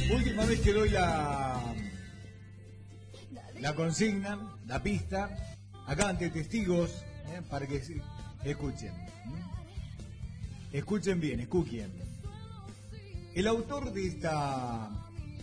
Última vez que doy la consigna, la pista, acá ante testigos, para que escuchen. Escuchen bien, escuchen. El autor de esta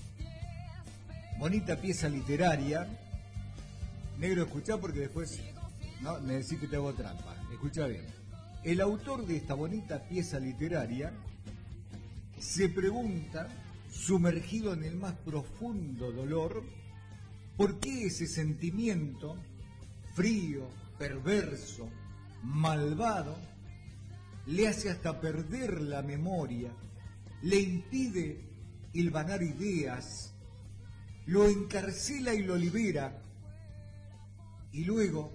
bonita pieza literaria, negro, escuchá porque después no me decís que te hago trampa. Escuchá bien. El autor de esta bonita pieza literaria se pregunta, sumergido en el más profundo dolor, ¿por qué ese sentimiento frío, perverso, malvado, le hace hasta perder la memoria, le impide hilvanar ideas, lo encarcela y lo libera, y luego,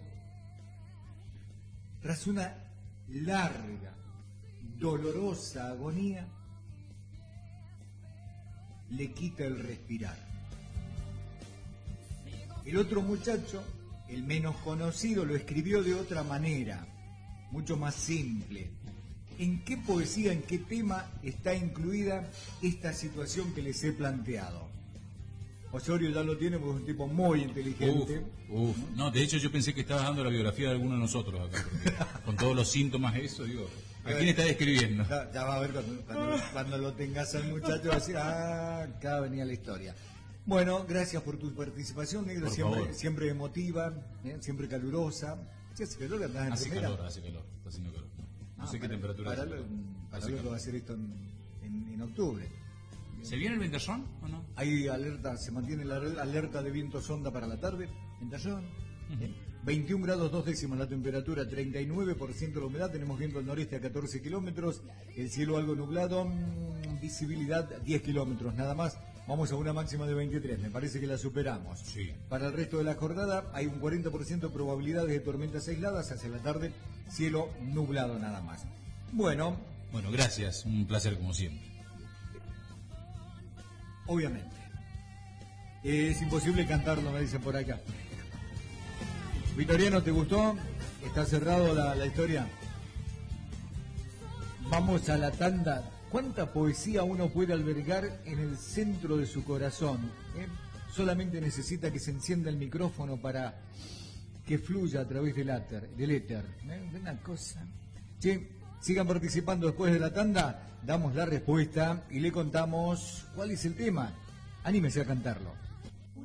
tras una larga, dolorosa agonía, le quita el respirar? El otro muchacho, el menos conocido, lo escribió de otra manera, mucho más simple. ¿En qué poesía, en qué tema está incluida esta situación que les he planteado? Osorio ya lo tiene porque es un tipo muy inteligente. No, de hecho yo pensé que estabas dando la biografía de alguno de nosotros acá, porque con todos los síntomas eso, digo, ¿a quién estás escribiendo? Ya va a ver cuando lo tengas al muchacho, va a decir, acá venía la historia. Bueno, gracias por tu participación, negro, siempre emotiva, siempre calurosa. ¿Sí hace calor? ¿Andás en hace primera? calor, está haciendo calor. No sé qué temperatura para lo va a hacer esto en octubre. ¿Se viene el ventallón o no? Hay alerta, se mantiene la alerta de viento sonda para la tarde, ventallón. 21 grados 2 décimos la temperatura, 39% la humedad, tenemos viento al noreste a 14 kilómetros, el cielo algo nublado, visibilidad 10 kilómetros nada más. Vamos a una máxima de 23, me parece que la superamos. Sí. Para el resto de la jornada hay un 40% de probabilidades de tormentas aisladas, hacia la tarde cielo nublado nada más. Bueno, gracias, un placer como siempre. Obviamente. Es imposible cantarlo, me dicen por acá. Vitoriano, ¿te gustó? ¿Está cerrado la historia? Vamos a la tanda. ¿Cuánta poesía uno puede albergar en el centro de su corazón? Solamente necesita que se encienda el micrófono para que fluya a través del éter. Una cosa. Sí, sigan participando después de la tanda. Damos la respuesta y le contamos cuál es el tema. Anímese a cantarlo.